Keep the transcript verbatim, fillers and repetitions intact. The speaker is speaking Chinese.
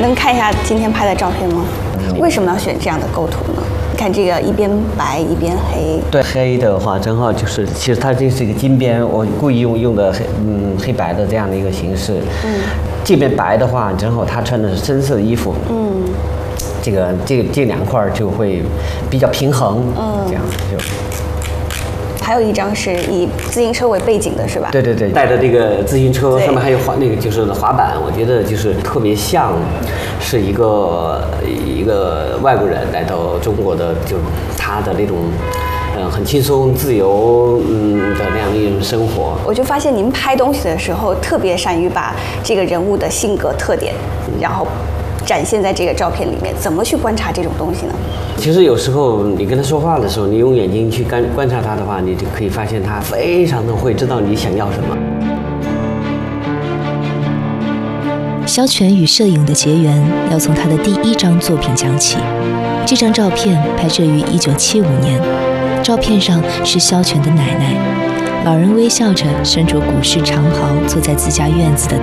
能看一下今天拍的照片吗？为什么要选这样的构图呢？看这个一边白一边黑。 对，黑的话正好就是，其实它这是一个金边，我故意用用的黑嗯黑白的这样的一个形式。嗯，这边白的话，正好他穿的是深色的衣服。嗯，这个这个这两块就会比较平衡。嗯，这样子就。 还有一张是以自行车为背景的，是吧？ 对对对，带着这个自行车，上面还有滑那个就是滑板，我觉得就是特别像是一个一个外国人来到中国的，就他的那种嗯很轻松自由嗯的那样一种生活。 我就发现您拍东西的时候特别善于把这个人物的性格特点，然后展现在这个照片里面。怎么去观察这种东西呢？ 其实有时候你跟他说话的时候，你用眼睛去观观察他的话，你就可以发现他非常的会知道你想要什么。 萧全与摄影的结缘要从他的第一张作品讲起。这张照片拍摄于一九七五年，照片上是萧全的奶奶，老人微笑着身着古式长袍，坐在自家院子的